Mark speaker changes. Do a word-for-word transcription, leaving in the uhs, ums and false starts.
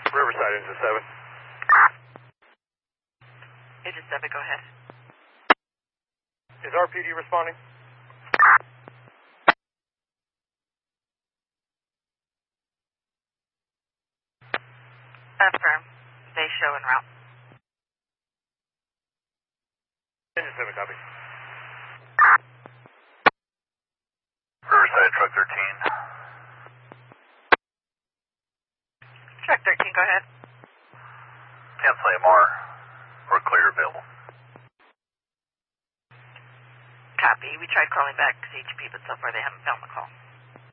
Speaker 1: Riverside, Engine seven.
Speaker 2: Engine seven, go ahead.
Speaker 1: Is R P D responding?
Speaker 2: Affirm. They show en route.
Speaker 1: Engine seven, copy.
Speaker 3: Riverside, truck thirteen.
Speaker 2: Truck thirteen, go ahead.
Speaker 3: Cancel A M R. We're clear available.
Speaker 2: Copy. We tried calling back to H P, but so far they haven't found the call.